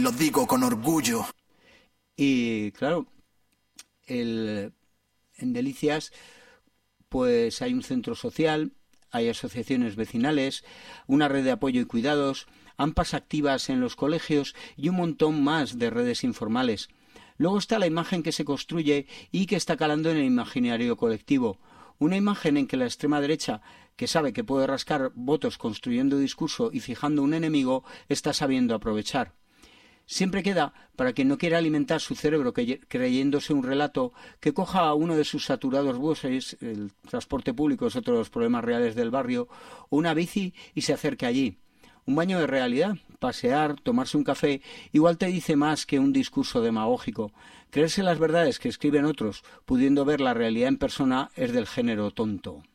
lo digo con orgullo. Y claro, en Delicias pues hay un centro social, hay asociaciones vecinales, una red de apoyo y cuidados, AMPAs activas en los colegios y un montón más de redes informales. Luego está la imagen que se construye y que está calando en el imaginario colectivo. Una imagen en que la extrema derecha, que sabe que puede rascar votos construyendo discurso y fijando un enemigo, está sabiendo aprovechar. Siempre queda, para quien no quiera alimentar su cerebro creyéndose un relato, que coja a uno de sus saturados buses, el transporte público es otro de los problemas reales del barrio, o una bici y se acerque allí. Un baño de realidad, pasear, tomarse un café, igual te dice más que un discurso demagógico. Creerse las verdades que escriben otros, pudiendo ver la realidad en persona, es del género tonto.